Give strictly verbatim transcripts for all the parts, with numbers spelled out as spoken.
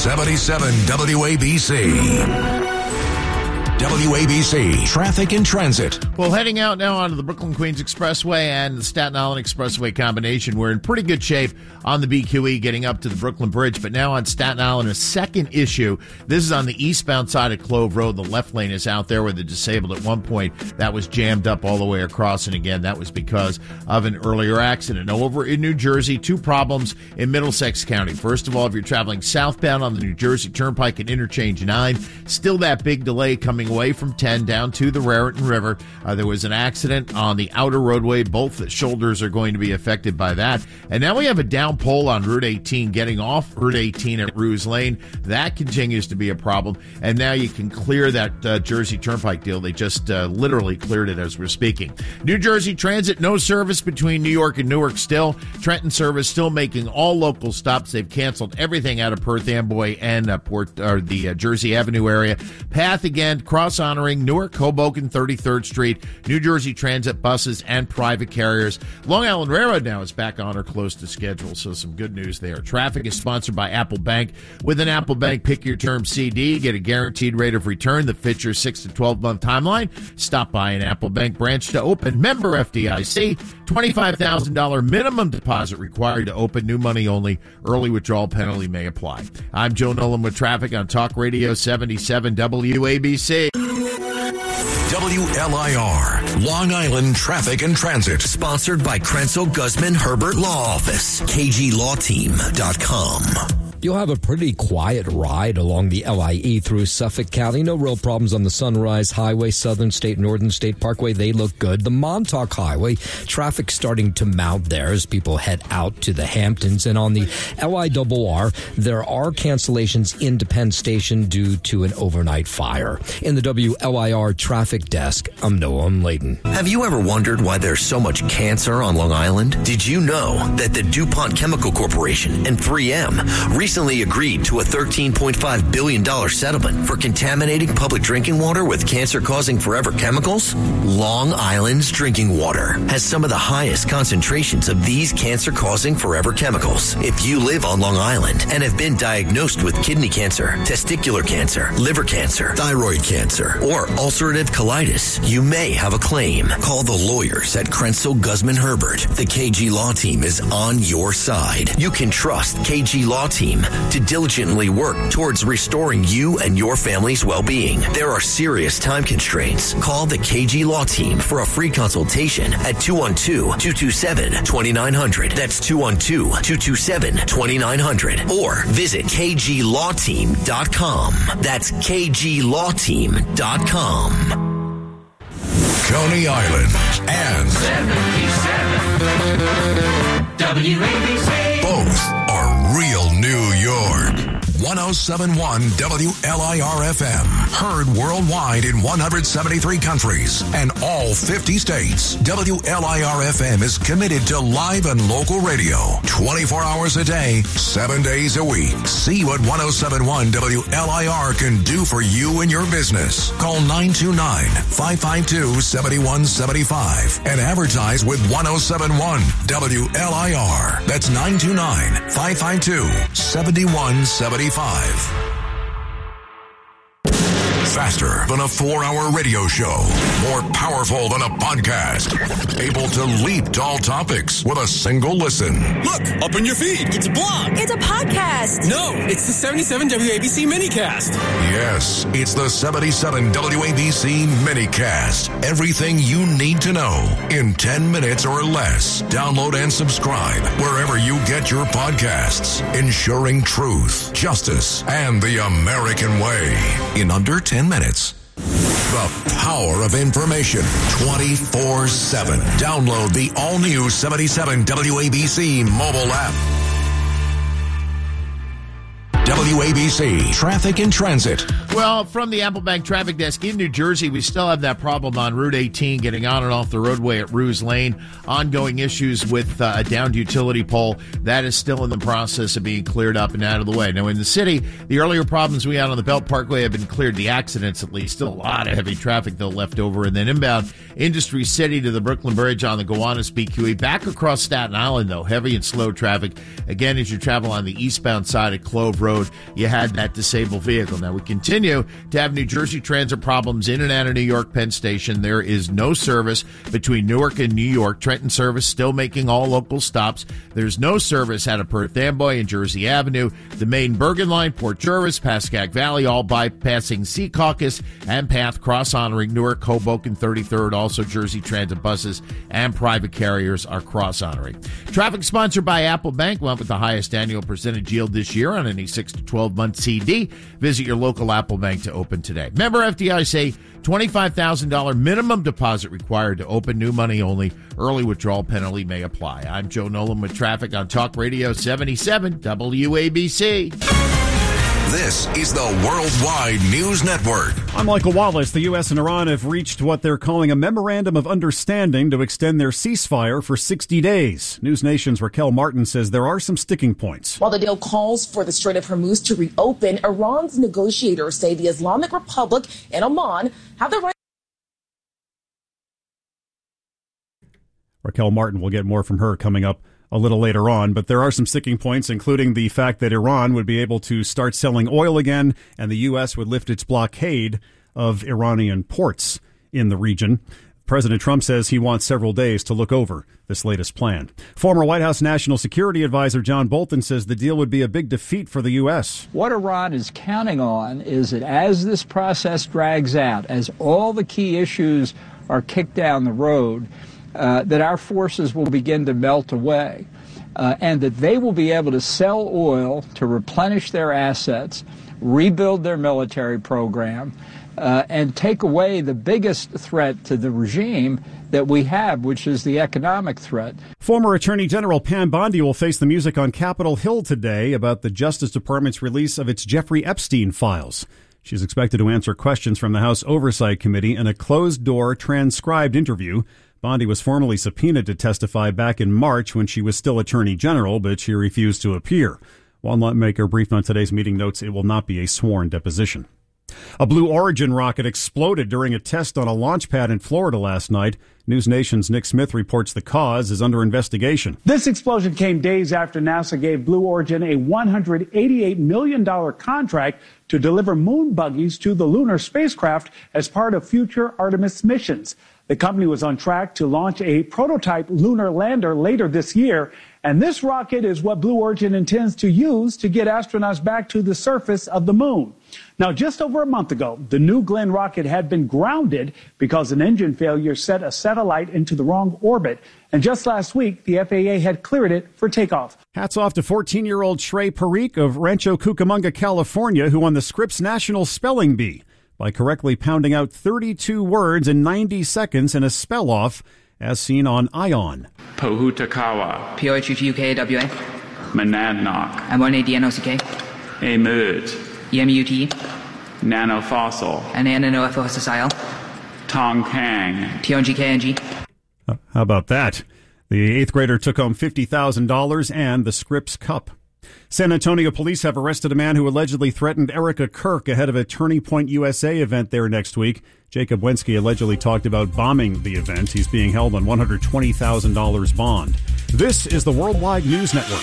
seventy-seven W A B C. W A B C Traffic and Transit. Well, heading out now onto the Brooklyn-Queens Expressway and the Staten Island Expressway combination. We're in pretty good shape on the B Q E getting up to the Brooklyn Bridge, but now on Staten Island, a second issue. This is on the eastbound side of Clove Road. The left lane is out there where the disabled at one point that was jammed up all the way across, and again, that was because of an earlier accident. Now, over in New Jersey, two problems in Middlesex County. First of all, if you're traveling southbound on the New Jersey Turnpike at Interchange nine, still that big delay coming away from ten down to the Raritan River. Uh, there was an accident on the outer roadway. Both shoulders are going to be affected by that. And now we have a down pole on Route eighteen getting off Route eighteen at Ruse Lane. That continues to be a problem. And now you can clear that uh, Jersey Turnpike deal. They just uh, literally cleared it as we're speaking. New Jersey Transit, no service between New York and Newark still. Trenton service still making all local stops. They've canceled everything out of Perth Amboy and uh, Port or the uh, Jersey Avenue area. Path again, cross honoring Newark, Hoboken, thirty-third Street, New Jersey Transit buses and private carriers. Long Island Railroad now is back on or close to schedule, so some good news there. Traffic is sponsored by Apple Bank. With an Apple Bank Pick Your Term C D, get a guaranteed rate of return that fits your six to twelve month timeline. Stop by an Apple Bank branch to open. Member F D I C, twenty-five thousand dollars minimum deposit required to open. New money only. Early withdrawal penalty may apply. I'm Joe Nolan with traffic on Talk Radio seventy-seven W A B C. W L I R, Long Island Traffic and Transit. Sponsored by Krenzel Guzman Herbert Law Office. K G law team dot com. You'll have a pretty quiet ride along the L I E through Suffolk County. No real problems on the Sunrise Highway, Southern State, Northern State Parkway. They look good. The Montauk Highway, traffic starting to mount there as people head out to the Hamptons. And on the L I R R, there are cancellations into Penn Station due to an overnight fire. In the W L I R traffic desk, I'm Noah Layden. Have you ever wondered why there's so much cancer on Long Island? Did you know that the DuPont Chemical Corporation and three M recently agreed to a thirteen point five billion dollars settlement for contaminating public drinking water with cancer-causing forever chemicals? Long Island's drinking water has some of the highest concentrations of these cancer-causing forever chemicals. If you live on Long Island and have been diagnosed with kidney cancer, testicular cancer, liver cancer, thyroid cancer, or ulcerative colitis, you may have a claim. Call the lawyers at Krenzel Guzman Herbert. The K G Law Team is on your side. You can trust K G Law Team to diligently work towards restoring you and your family's well-being. There are serious time constraints. Call the K G Law Team for a free consultation at two one two, two two seven, two nine zero zero. That's two one two, two two seven, two nine zero zero. Or visit K G law team dot com. That's K G law team dot com. Coney Island and seventy-seven W A B C. Both are real New York. one oh seven point one W L I R F M. Heard worldwide in one hundred seventy-three countries and all fifty states. W L I R F M is committed to live and local radio. twenty-four hours a day, seven days a week. See what one oh seven point one W L I R can do for you and your business. Call nine two nine, five five two, seven one seven five and advertise with one oh seven point one W L I R. That's nine two nine, five five two, seven one seven five. Faster than a four-hour radio show. More powerful than a podcast. Able to leap tall topics with a single listen. Look, up in your feed. It's a blog. It's a podcast. No, it's the seventy-seven W A B C minicast. Yes, it's the seventy-seven W A B C minicast. Everything you need to know in ten minutes or less. Download and subscribe wherever you get your podcasts. Ensuring truth, justice, and the American way in under ten minutes. The power of information twenty-four seven. Download the all-new seventy-seven W A B C mobile app. W A B C Traffic and Transit. Well, from the Apple Bank traffic desk in New Jersey, we still have that problem on Route eighteen getting on and off the roadway at Ruse Lane. Ongoing issues with uh, a downed utility pole. That is still in the process of being cleared up and out of the way. Now, in the city, the earlier problems we had on the Belt Parkway have been cleared. The accidents, at least. Still a lot of heavy traffic, though, left over. And then inbound Industry City to the Brooklyn Bridge on the Gowanus B Q E. Back across Staten Island, though, heavy and slow traffic. Again, as you travel on the eastbound side of Clove Road, road, you had that disabled vehicle. Now, we continue to have New Jersey Transit problems in and out of New York Penn Station. There is no service between Newark and New York. Trenton service still making all local stops. There's no service out of Perth Amboy and Jersey Avenue. The main Bergen line, Port Jervis, Pascack Valley, all bypassing Sea Caucus and Path, cross-honoring Newark, Hoboken, thirty-third. Also, Jersey Transit buses and private carriers are cross-honoring. Traffic sponsored by Apple Bank. Went with the highest annual percentage yield this year on any six to twelve month C D. Visit your local Apple Bank to open today. Member F D I C, twenty-five thousand dollars minimum deposit required to open, new money only. Early withdrawal penalty may apply. I'm Joe Nolan with traffic on Talk Radio seventy-seven W A B C. This is the Worldwide News Network. I'm Michael Wallace. The U S and Iran have reached what they're calling a memorandum of understanding to extend their ceasefire for sixty days. News Nation's Raquel Martin says there are some sticking points. While the deal calls for the Strait of Hormuz to reopen, Iran's negotiators say the Islamic Republic and Oman have the right. Raquel Martin, will get more from her coming up a little later on, but there are some sticking points, including the fact that Iran would be able to start selling oil again, and the U S would lift its blockade of Iranian ports in the region. President Trump says he wants several days to look over this latest plan. Former White House National Security Advisor John Bolton says the deal would be a big defeat for the U S. What Iran is counting on is that as this process drags out, as all the key issues are kicked down the road, Uh, that our forces will begin to melt away, uh, and that they will be able to sell oil to replenish their assets, rebuild their military program, uh, and take away the biggest threat to the regime that we have, which is the economic threat. Former Attorney General Pam Bondi will face the music on Capitol Hill today about the Justice Department's release of its Jeffrey Epstein files. She's expected to answer questions from the House Oversight Committee in a closed-door transcribed interview. Bondi was formally subpoenaed to testify back in March when she was still Attorney General, but she refused to appear. One lawmaker briefed on today's meeting notes it will not be a sworn deposition. A Blue Origin rocket exploded during a test on a launch pad in Florida last night. News Nation's Nick Smith reports the cause is under investigation. This explosion came days after NASA gave Blue Origin a one hundred eighty-eight million dollars contract to deliver moon buggies to the lunar spacecraft as part of future Artemis missions. The company was on track to launch a prototype lunar lander later this year, and this rocket is what Blue Origin intends to use to get astronauts back to the surface of the moon. Now, just over a month ago, the New Glenn rocket had been grounded because an engine failure set a satellite into the wrong orbit. And just last week, the F A A had cleared it for takeoff. Hats off to fourteen-year-old Trey Parikh of Rancho Cucamonga, California, who won the Scripps National Spelling Bee by correctly pounding out thirty-two words in ninety seconds in a spell-off, as seen on Ion. Pohutakawa. P O H U T U K A W A. Monadnock. M one A D N O C K. Emut. E M U T. Nanofossil. N A N N O F O S S I L. Tongkang. T O N G K N G. Uh, how about that? The eighth grader took home fifty thousand dollars and the Scripps Cup. San Antonio police have arrested a man who allegedly threatened Erica Kirk ahead of a Turning Point U S A event there next week. Jacob Wensky allegedly talked about bombing the event. He's being held on one hundred twenty thousand dollars bond. This is the Worldwide News Network.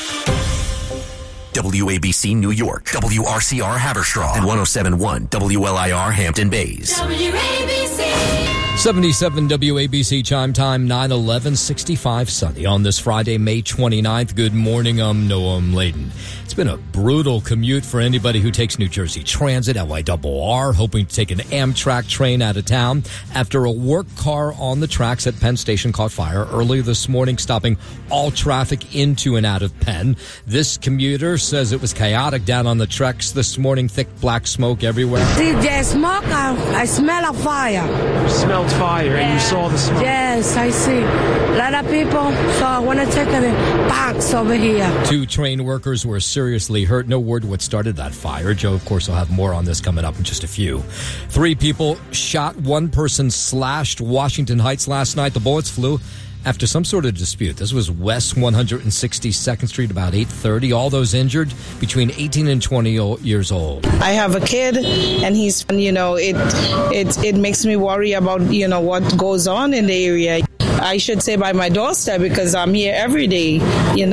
W A B C New York, W R C R Haverstraw, and one oh seven point one W L I R Hampton Bays. W A B C. seventy-seven W A B C chime time, nine eleven, sixty-five sunny on this Friday, May twenty-ninth. Good morning, I'm Noam Layden. It's been a brutal commute for anybody who takes New Jersey Transit, L I R R, hoping to take an Amtrak train out of town after a work car on the tracks at Penn Station caught fire early this morning, stopping all traffic into and out of Penn. This commuter says it was chaotic down on the tracks this morning, thick black smoke everywhere. See, there's smoke, I, I smell a fire. You smelled fire and you saw the smoke? Yes, I see. A lot of people, so I want to take a box over here. Two train workers were seriously hurt. No word what started that fire. Joe, of course, will have more on this coming up in just a few. Three people shot, one person slashed Washington Heights last night. The bullets flew after some sort of dispute. This was West one hundred sixty-second Street, about eight thirty. All those injured between eighteen and twenty years old. I have a kid, and he's, you know, it it it makes me worry about, you know, what goes on in the area. I should say by my doorstep because I'm here every day, you know.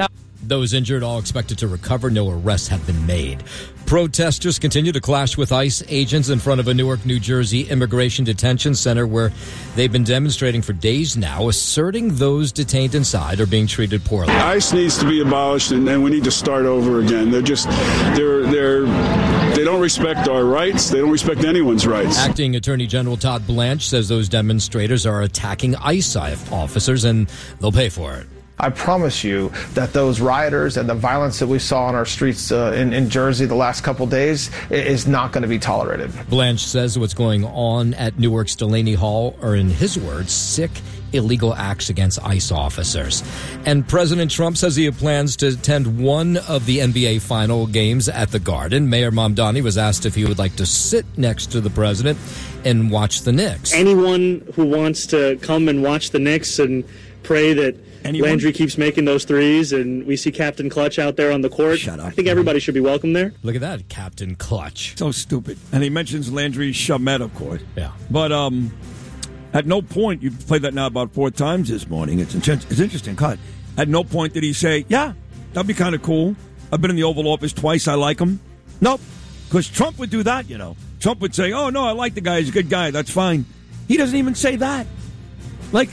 Those injured all expected to recover. No arrests have been made. Protesters continue to clash with ICE agents in front of a Newark, New Jersey immigration detention center where they've been demonstrating for days now, asserting those detained inside are being treated poorly. ICE needs to be abolished, and, and we need to start over again. They're just, they're, they're, they don't respect our rights. They don't respect anyone's rights. Acting Attorney General Todd Blanche says those demonstrators are attacking ICE officers, and they'll pay for it. I promise you that those rioters and the violence that we saw on our streets uh, in, in Jersey the last couple days is not going to be tolerated. Blanche says what's going on at Newark's Delaney Hall are, in his words, sick, illegal acts against ICE officers. And President Trump says he plans to attend one of the N B A final games at the Garden. Mayor Mamdani was asked if he would like to sit next to the president and watch the Knicks. Anyone who wants to come and watch the Knicks and pray that Anyone? Landry keeps making those threes, and we see Captain Clutch out there on the court. Shut up. I think everybody should be welcome there. Look at that, Captain Clutch. So stupid. And he mentions Landry Shamet, of course. Yeah. But um, at no point, you've played that now about four times this morning. It's, it's interesting, cut. At no point did he say, yeah, that'd be kind of cool. I've been in the Oval Office twice. I like him. Nope. Because Trump would do that, you know. Trump would say, oh, no, I like the guy. He's a good guy. That's fine. He doesn't even say that. Like...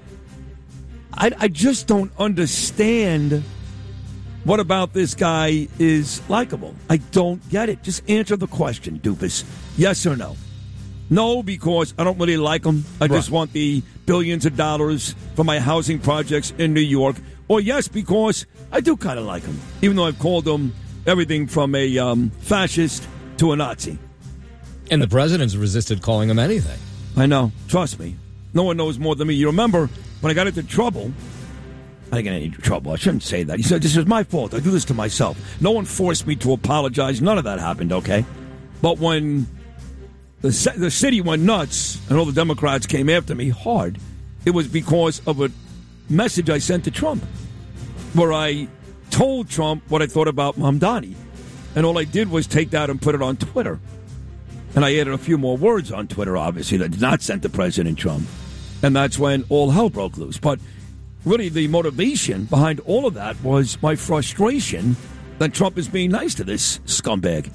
I, I just don't understand what about this guy is likable. I don't get it. Just answer the question, doofus. Yes or no? No, because I don't really like him. I right. just want the billions of dollars for my housing projects in New York. Or yes, because I do kind of like him, even though I've called him everything from a um, fascist to a Nazi. And the president's resisted calling him anything. I know. Trust me. No one knows more than me. You remember... When I got into trouble, I didn't get into trouble. I shouldn't say that. He said, this is my fault. I do this to myself. No one forced me to apologize. None of that happened, okay? But when the the city went nuts and all the Democrats came after me hard, it was because of a message I sent to Trump where I told Trump what I thought about Mamdani. And all I did was take that and put it on Twitter. And I added a few more words on Twitter, obviously, that did not send to President Trump. And that's when all hell broke loose. But really, the motivation behind all of that was my frustration that Trump is being nice to this scumbag.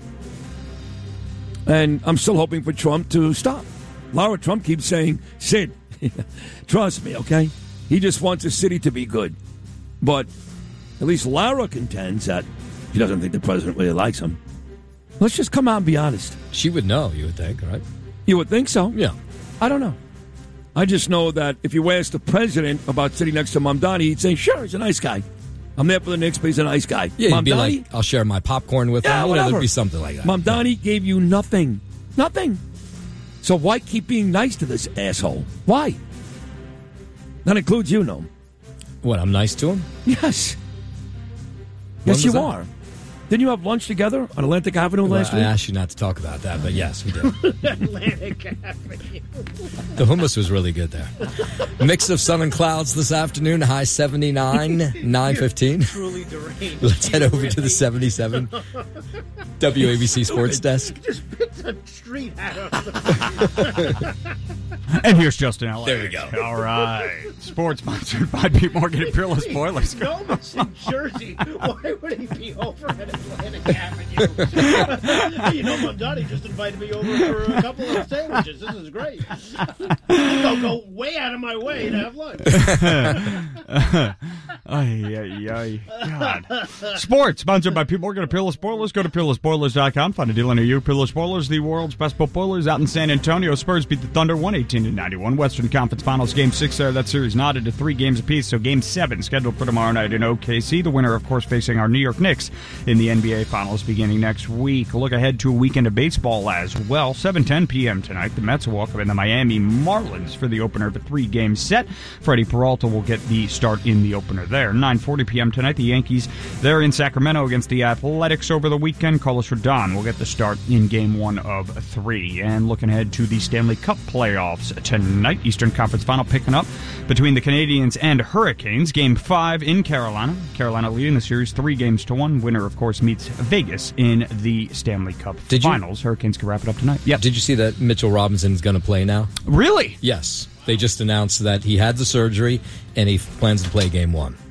And I'm still hoping for Trump to stop. Lara Trump keeps saying, Sid, trust me, okay? He just wants the city to be good. But at least Lara contends that she doesn't think the president really likes him. Let's just come out and be honest. She would know, you would think, right? You would think so. Yeah. I don't know. I just know that if you asked the president about sitting next to Mamdani, he'd say, sure, he's a nice guy. I'm there for the Knicks, but he's a nice guy. Yeah, Mamdani, he'd be like, I'll share my popcorn with yeah, him. Whatever. You know, there'd be something like that. Mamdani yeah. gave you nothing. Nothing. So why keep being nice to this asshole? Why? That includes you, no? What, I'm nice to him? Yes. When yes, you that? are. Didn't you have lunch together on Atlantic Avenue well, last I week? I asked you not to talk about that, but yes, we did. Atlantic Avenue. The hummus was really good there. Mix of sun and clouds this afternoon, high seventy-nine, nine fifteen. Truly deranged. Let's head over to the seventy-seven W A B C Sports Desk. Just picked a street out of And here's Justin L A. There we go. All right. Sports sponsored by Pete Morgan and Peerless Boilers. Noma's in Jersey. Why would he be over at Atlantic Avenue? You know, Mamdani just invited me over for a couple of sandwiches. This is great. I'll go way out of my way to have lunch. Ay, ay, ay. God. Sports sponsored by Pete Morgan and Peerless Boilers. Go to peerless boilers dot com. Find a dealer near you. Peerless Boilers, the world's best boat boilers out in San Antonio. Spurs beat the Thunder one eighteen to ninety-one. Western Conference Finals Game six there. That series knotted to three games apiece. So Game seven scheduled for tomorrow night in O K C. The winner, of course, facing our New York Knicks in the N B A Finals beginning next week. Look ahead to a weekend of baseball as well. seven ten p.m. tonight. The Mets will welcome in the Miami Marlins for the opener of a three-game set. Freddie Peralta will get the start in the opener there. nine forty p.m. tonight. The Yankees, they're in Sacramento against the Athletics over the weekend. Carlos Rodon will get the start in game one of three. And looking ahead to the Stanley Cup playoffs tonight. Eastern Conference Final picking up between the Canadiens and Hurricanes. Game five in Carolina. Carolina leading the series three games to one. Winner, of course, meets Vegas in the Stanley Cup Did Finals. You, Hurricanes can wrap it up tonight. Yeah. Did you see that Mitchell Robinson is going to play now? Really? Yes. They just announced that he had the surgery and he plans to play game one.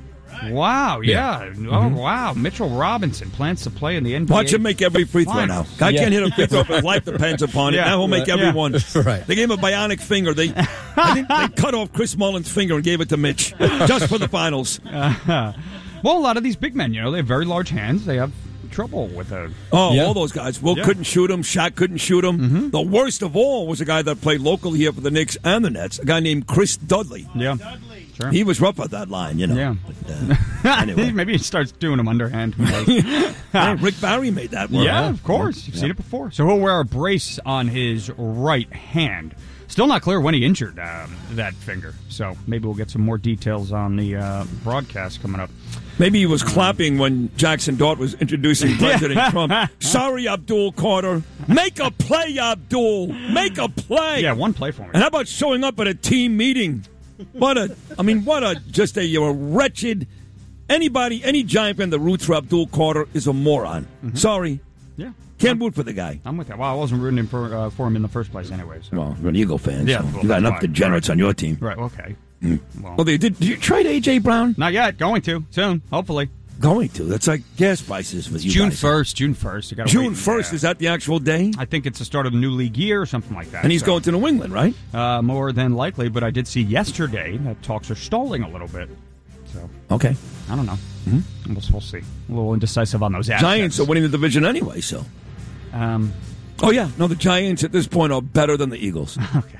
Wow, yeah. Yeah. Oh, Mhm. wow. Mitchell Robinson plans to play in the N B A. Watch him make every free throw now. Guy Yeah. can't hit a free throw if his life depends upon it. Yeah. Now he'll make Right. every Yeah. one. Right. They gave him a bionic finger. They, I think they cut off Chris Mullin's finger and gave it to Mitch just for the finals. Uh, well, a lot of these big men, you know, they have very large hands. They have trouble with a. Oh, Yeah. all those guys. Will Yeah. couldn't shoot him. Shaq couldn't shoot him. Mm-hmm. The worst of all was a guy that played locally here for the Knicks and the Nets, a guy named Chris Dudley. Yeah. Sure. He was rough at that line, you know. Yeah. But, uh, anyway. Maybe he starts doing them underhand. Who knows? Hey, Rick Barry made that work. Yeah, huh? of course. You've Yeah. seen it before. So he'll wear a brace on his right hand. Still not clear when he injured um, that finger. So maybe we'll get some more details on the uh, broadcast coming up. Maybe he was clapping when Jackson Dart was introducing President Trump. Sorry, Abdul Carter. Make a play, Abdul. Make a play. Yeah, one play for me. And how about showing up at a team meeting? What a, I mean, what a, just a, you're a wretched, anybody, any Giant fan that roots for Abdul Carter is a moron. Mm-hmm. Sorry. Yeah. Can't root for the guy. I'm with that. Well, I wasn't rooting him for, uh, for him in the first place anyway. So. Well, you're an Eagle fan, Yeah, so well, you got that's enough fine. degenerates on your team. Right, okay. Mm. Well. Well, they did, did you trade A J. Brown? Not yet. Going to. Soon. Hopefully. Going to. That's like gas prices for you June guys. first. June first. You gotta June wait. first, Yeah. is that the actual day? I think it's the start of the new league year or something like that. And he's so. going to New England, right? Uh, more than likely, but I did see yesterday that talks are stalling a little bit. So Okay. I don't know. Mm-hmm. We'll, we'll see. A little indecisive on those assets. Giants are winning the division anyway, so. Um, Oh, yeah. No, the Giants at this point are better than the Eagles. Okay.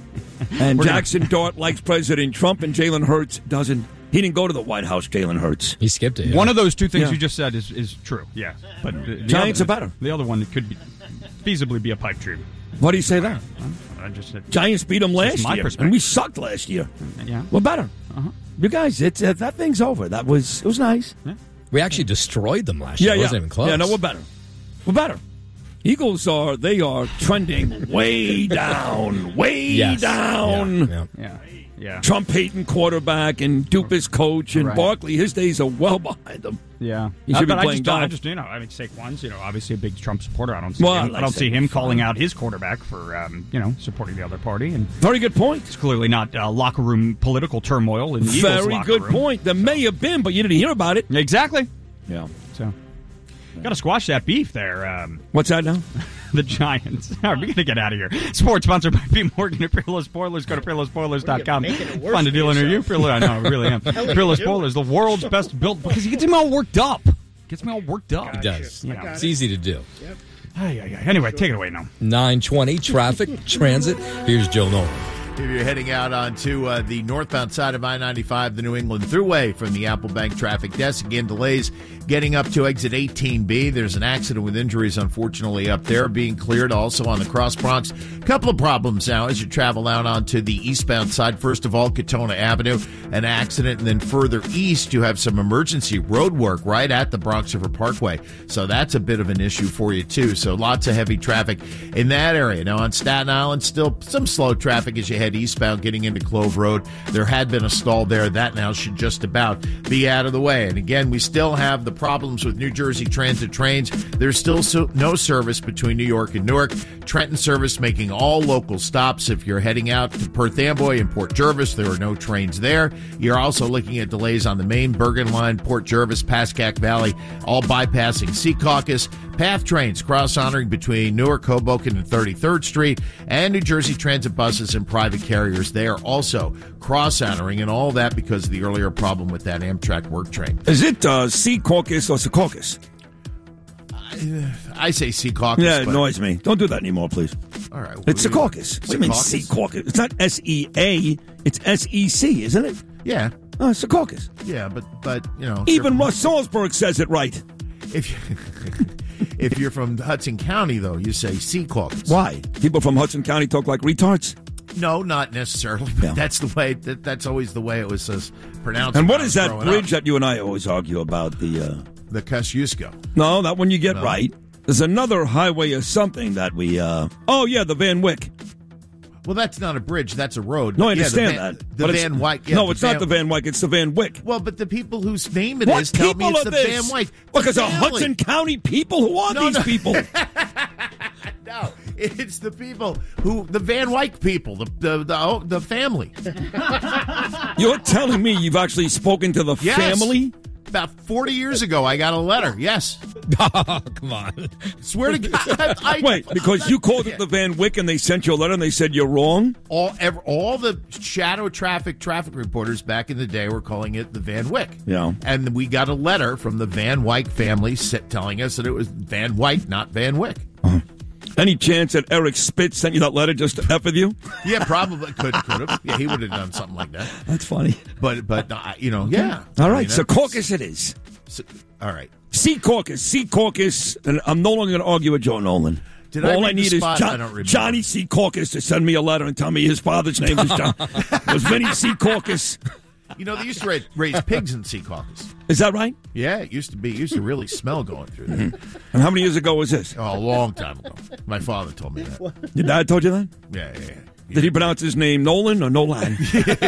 And We're gonna- Jackson Dart likes President Trump, and Jalen Hurts doesn't. He didn't go to the White House, Jalen Hurts. He skipped it. Yeah. One of those two things Yeah. you just said is, is true. Yeah, but the, the Giants other, are better. The other one could be, feasibly be a pipe dream. Why do you say that? I just said, Giants beat them That's last my year, perspective. and we sucked last year. Yeah. We're better. Uh-huh. You guys, it's uh, that thing's over. That was it was nice. Yeah. We actually destroyed them last Yeah, year. It yeah. wasn't even close. Yeah, no, we're better. We're better. Eagles are they are trending way down, way Yes. down. Yeah, yeah. Yeah. Yeah. Trump hating quarterback and Dupas coach and Right. Barkley. His days are well behind them. Yeah, He should Uh, be but I playing just, don't- I golf. just, you know, I mean, Saquon's, you know, obviously a big Trump supporter. I don't see Well, I him, like I don't see him Saquon. calling out his quarterback for, um, you know, supporting the other party. And Very good point. it's clearly not uh, locker room political turmoil in the Eagles Very locker good room. point. There may have been, but you didn't hear about it. Exactly. Yeah. So, got to squash that beef there. Um, What's that now? the Giants. All right, we got to get out of here. Sports sponsored by P. Morgan and Peerless Spoilers. Go to peerless spoilers dot com. making it worse Find a for dealer near you. yourself. Peerless, I know, I really am. hell are you Peerless doing? Spoilers, the world's best built, because he gets me all worked up. Gets me all worked up. It does. You know. It's easy to do. Ay, ay, ay. Anyway, take it away now. nine twenty traffic, transit. Here's Joe Nolan. If you're heading out onto uh, the northbound side of I ninety-five, the New England Thruway from the Apple Bank traffic desk, again, delays getting up to exit eighteen B. There's an accident with injuries, unfortunately, up there being cleared. Also on the Cross Bronx, a couple of problems now as you travel out onto the eastbound side. First of all, Katona Avenue, an accident, and then further east, you have some emergency road work right at the Bronx River Parkway. So that's a bit of an issue for you, too. So lots of heavy traffic in that area. Now on Staten Island, still some slow traffic as you head eastbound getting into Clove Road. There had been a stall there. That now should just about be out of the way. And again, we still have the problems with New Jersey Transit trains. There's still so, no service between New York and Newark. Trenton service making all local stops. If you're heading out to Perth Amboy and Port Jervis, there are no trains there. You're also looking at delays on the main Bergen line, Port Jervis, Pascack Valley, all bypassing Secaucus. Path trains cross-honoring between Newark, Hoboken, and thirty-third Street, and New Jersey Transit buses and private carriers. They are also cross-honoring, and all that because of the earlier problem with that Amtrak work train. Is it uh, Sea Caucus or Secaucus? I say Secaucus. Yeah, it but- annoys me. Don't do that anymore, please. All right. It's Secaucus. What do you mean Sea Caucus? It's not S E A. It's S E C, isn't it? Yeah. Uh, Secaucus. Yeah, but, but you know. Even Russ Salzberg says it right. If you, if you're from Hudson County, though, you say Secaucus. Why? People from Hudson County talk like retards? No, not necessarily. But Yeah. that's the way. That, that's always the way it was uh, pronounced. And when what I is was that growing bridge up. that you and I always argue about? The uh... The Kosciuszko. No, that one you get No. right. There's another highway or something that we... Uh... Oh, yeah, the Van Wyck. Well, that's not a bridge. That's a road. No, I Yeah, the understand Van- that. The but it's- Van Wyck. Yeah, no, it's not the Van Wyck. It's the Van Wyck. Well, but the people whose name it is What tell me people it's are the this? Van Wyck. Look, The it's a family. Hudson County people. Who are No, these no. people? No, it's the people who the Van Wyck people, the the the, oh, the family. You're telling me you've actually spoken to the Yes. family? About forty years ago, I got a letter. Yes. Oh, come on. Swear to God. I, Wait, because I, you called it the Van Wyck and they sent you a letter and they said you're wrong? all ever, all the shadow traffic traffic reporters back in the day were calling it the Van Wyck. Yeah. And we got a letter from the Van Wyck family telling us that it was Van Wyck, not Van Wyck. Uh-huh. Any chance that Eric Spitz sent you that letter just to F with you? Yeah, probably could could have. Yeah, he would have done something like that. That's funny. But but uh, you know, yeah. All I right, mean, so that's- caucus it is. so- all right. Sea caucus, sea caucus, and I'm no longer going to argue with Joe Nolan. Did I All I, read the need is spot? John, I don't remember. Johnny C. Caucus to send me a letter and tell me his father's name was John. It was Vinny C. Caucus. You know, they used to raise, raise pigs in Sea Caucus. Is that right? Yeah, it used to be. It used to really smell going through there. Mm-hmm. And how many years ago was this? Oh, a long time ago. My father told me that. Your dad told you that? Yeah, yeah, yeah. Did he pronounce his name Nolan or Nolan? Did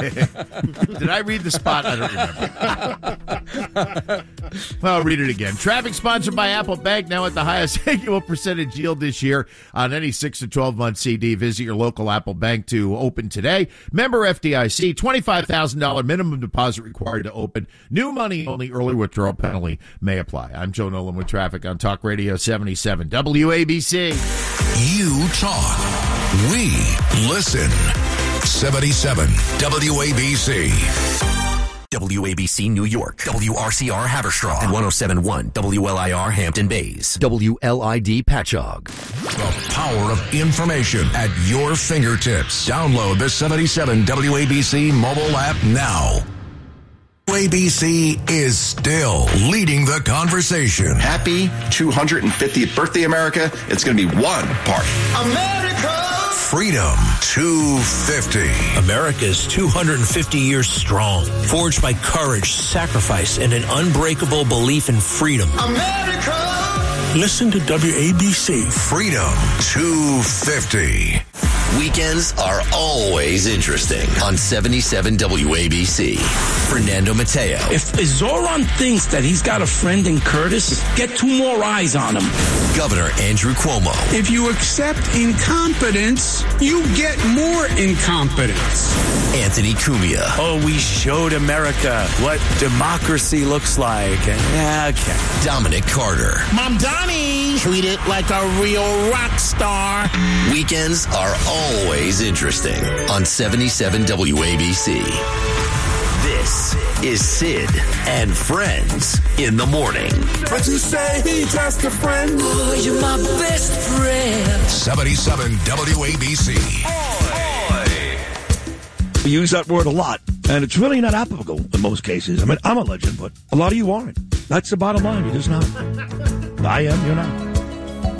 I read the spot? I don't remember. Well, I'll read it again. Traffic sponsored by Apple Bank, now at the highest annual percentage yield this year on any six to twelve month C D. Visit your local Apple Bank to open today. Member F D I C, twenty-five thousand dollars minimum deposit required to open. New money only, early withdrawal penalty may apply. I'm Joe Nolan with traffic on Talk Radio seventy-seven W A B C. You talk. We listen. seventy-seven W A B C. W A B C New York, W R C R Haverstraw, and one oh seven point one W L I R Hampton Bays, W L I D Patchogue. The power of information at your fingertips. Download the seventy-seven W A B C mobile app now. W A B C is still leading the conversation. Happy two hundred fiftieth birthday, America. It's going to be one party. America! Freedom two fifty. America's two hundred fifty years strong, forged by courage, sacrifice, and an unbreakable belief in freedom. America! Listen to W A B C. Freedom two fifty. Weekends are always interesting on seventy-seven W A B C. Fernando Mateo. If Zoran thinks that he's got a friend in Curtis, get two more eyes on him. Governor Andrew Cuomo. If you accept incompetence, you get more incompetence. Anthony Cumia. Oh, we showed America what democracy looks like. Yeah, okay. Dominic Carter. Mom Donnie, treat it like a real rock star. Weekends are always interesting on seventy-seven W A B C. This is Sid and Friends in the morning. But you say he's just a friend. Oh, you're my best friend. seventy-seven W A B C. We use that word a lot, and it's really not applicable in most cases. I mean, I'm a legend, but a lot of you aren't. That's the bottom line. You're just not. I am, you're not.